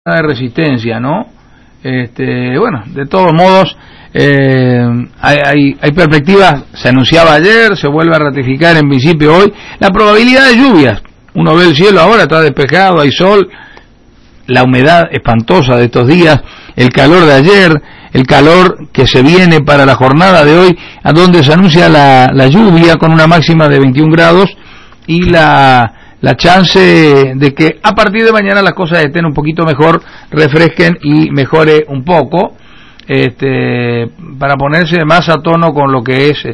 de resistencia, ¿no? Bueno, de todos modos, hay perspectivas, se anunciaba ayer, se vuelve a ratificar en principio hoy, la probabilidad de lluvias. Uno ve el cielo ahora, está despejado, hay sol, la humedad espantosa de estos días, el calor de ayer, el calor que se viene para la jornada de hoy, a donde se anuncia la lluvia con una máxima de 21 grados y la chance de que a partir de mañana las cosas estén un poquito mejor, refresquen y mejore un poco, para ponerse más a tono con lo que es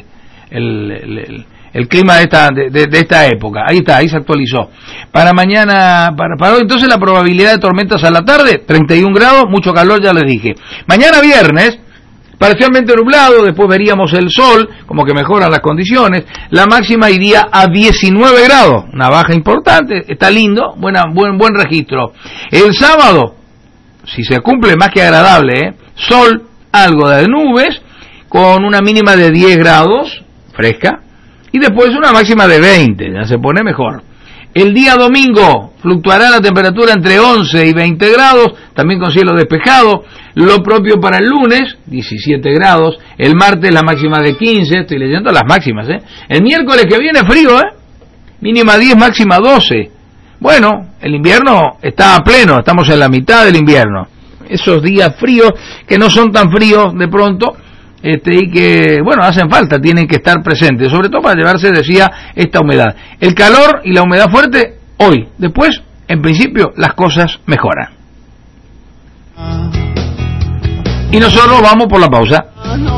el clima de esta época. Ahí está, ahí se actualizó. Para mañana, para hoy, entonces la probabilidad de tormentas a la tarde, 31 grados, mucho calor, ya les dije. Mañana viernes, parcialmente nublado, después veríamos el sol, como que mejoran las condiciones, la máxima iría a 19 grados, una baja importante, está lindo, buen registro. El sábado, si se cumple, más que agradable, sol, algo de nubes, con una mínima de 10 grados, fresca, y después una máxima de 20, ya se pone mejor. El día domingo fluctuará la temperatura entre 11 y 20 grados, también con cielo despejado. Lo propio para el lunes, 17 grados. El martes la máxima de 15, estoy leyendo las máximas, El miércoles que viene frío, mínima 10, máxima 12. Bueno, el invierno está a pleno, estamos en la mitad del invierno. Esos días fríos, que no son tan fríos de pronto, y que, bueno, hacen falta, tienen que estar presentes, sobre todo para llevarse, decía, esta humedad. El calor y la humedad fuerte, hoy. Después, en principio, las cosas mejoran. Y nosotros vamos por la pausa.